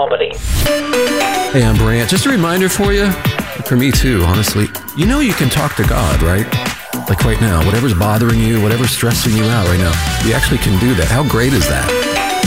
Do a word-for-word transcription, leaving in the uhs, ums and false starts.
Albany. Hey, I'm Brant. Just a reminder for you, for me too, honestly. You know you can talk to God, right? Like right now, whatever's bothering you, whatever's stressing you out right now, you actually can do that. How great is that?